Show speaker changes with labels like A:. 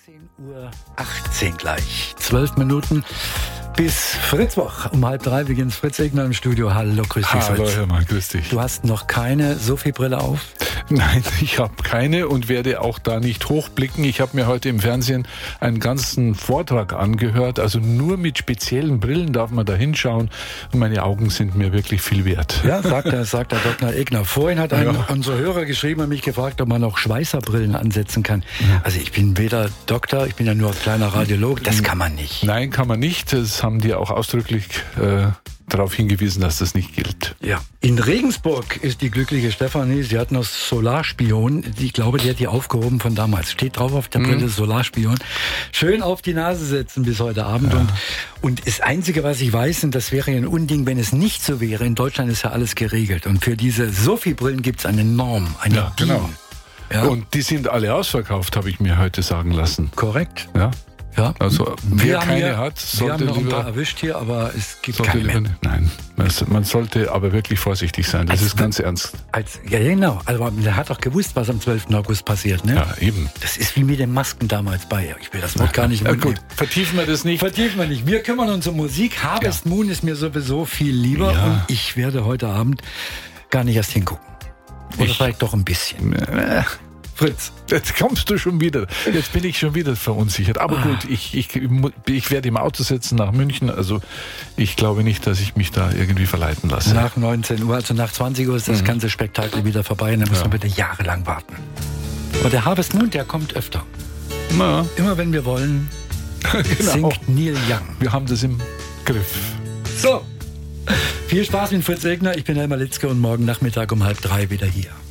A: 10:18 Uhr gleich. 12 Minuten bis Fritzwoch. Um 2:30 beginnt Fritz Egner im Studio. Hallo, grüß dich, Fritz.
B: Hallo, Herr Mann, grüß dich.
A: Du hast noch keine Sophie-Brille auf?
B: Nein, ich habe keine und werde auch da nicht hochblicken. Ich habe mir heute im Fernsehen einen ganzen Vortrag angehört. Also nur mit speziellen Brillen darf man da hinschauen. Und meine Augen sind mir wirklich viel wert.
A: Ja, sagt der Dr. Egner. Vorhin hat unser Hörer geschrieben und mich gefragt, ob man auch Schweißerbrillen ansetzen kann. Ja. Also ich bin weder Doktor, ich bin ja nur ein kleiner Radiolog. Das kann man nicht.
B: Nein, kann man nicht. Das haben die auch ausdrücklich darauf hingewiesen, dass das nicht gilt.
A: Ja. In Regensburg ist die glückliche Stefanie, sie hat noch Solarspion. Ich glaube, die hat die aufgehoben von damals. Steht drauf auf der Brille Solarspion. Schön auf die Nase setzen bis heute Abend. Ja. Und das Einzige, was ich weiß, und das wäre ein Unding, wenn es nicht so wäre. In Deutschland ist ja alles geregelt. Und für diese Sophie-Brillen gibt es eine Norm, eine
B: DIN. Genau. Ja. Und die sind alle ausverkauft, habe ich mir heute sagen lassen.
A: Korrekt.
B: Ja.
A: Ja,
B: also wer keine hat, sollte
A: wir haben noch ein
B: lieber,
A: paar erwischt hier, aber es gibt keine mehr.
B: Nein, man sollte aber wirklich vorsichtig sein. Das ist ganz ernst.
A: Ja, genau. Also der hat doch gewusst, was am 12. August passiert, ne?
B: Ja, eben.
A: Das ist wie mit den Masken damals bei. Ich will das Wort gar nicht
B: mehr. Gut, vertiefen wir das nicht.
A: Vertiefen wir nicht. Wir kümmern uns um Musik. Harvest Moon ist mir sowieso viel lieber und ich werde heute Abend gar nicht erst hingucken. Oder vielleicht doch ein bisschen.
B: Fritz, jetzt kommst du schon wieder. Jetzt bin ich schon wieder verunsichert. Aber gut, ich werde im Auto sitzen nach München. Also ich glaube nicht, dass ich mich da irgendwie verleiten lasse.
A: Nach 19 Uhr, also nach 20 Uhr ist das ganze Spektakel wieder vorbei. Und dann müssen wir wieder jahrelang warten. Aber der Harvest Moon, der kommt öfter.
B: Na.
A: Immer wenn wir wollen, singt Neil Young.
B: Wir haben das im Griff.
A: So, viel Spaß mit Fritz Egner. Ich bin Helmer Litzke und morgen Nachmittag um 2:30 wieder hier.